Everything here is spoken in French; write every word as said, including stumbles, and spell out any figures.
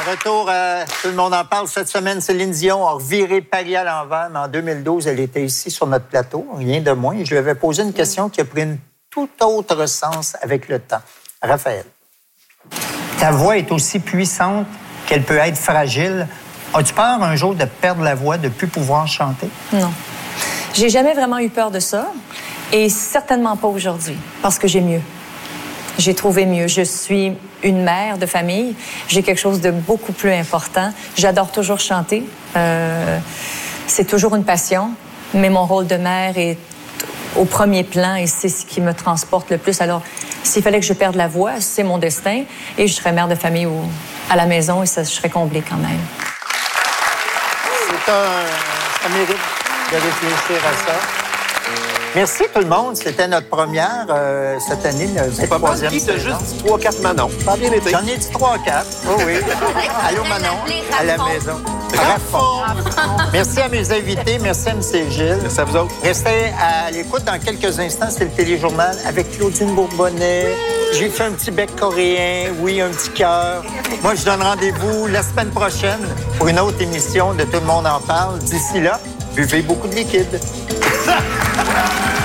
Retour à Tout le monde en parle cette semaine. Céline Dion a reviré Paris à l'envers, mais en deux mille douze, elle était ici sur notre plateau, rien de moins. Je lui avais posé une question qui a pris une tout autre sens avec le temps. Raphaël. Ta voix est aussi puissante qu'elle peut être fragile. As-tu peur un jour de perdre la voix, de ne plus pouvoir chanter? Non. J'ai jamais vraiment eu peur de ça, et certainement pas aujourd'hui, parce que j'ai mieux. J'ai trouvé mieux. Je suis une mère de famille. J'ai quelque chose de beaucoup plus important. J'adore toujours chanter. Euh, c'est toujours une passion, mais mon rôle de mère est au premier plan et c'est ce qui me transporte le plus. Alors, s'il fallait que je perde la voix, c'est mon destin et je serais mère de famille au, à la maison et ça, je serais comblée quand même. C'est un... Ça mérite de réfléchir à ça. Merci tout le monde. C'était notre première euh, cette année. C'est pas mal. Qui t'a juste dit trois quatre Manon? Pas bien été. J'en ai dit trois quatre. Oh oui. Allô Manon, à la maison. Raffon. Merci à mes invités. Merci à M. Gilles. Merci à vous autres. Restez à l'écoute dans quelques instants. C'est le téléjournal avec Claudine Bourbonnais. J'ai fait un petit bec coréen. Oui, un petit cœur. Moi, je donne rendez-vous la semaine prochaine pour une autre émission de Tout le monde en parle. D'ici là, buvez beaucoup de liquide.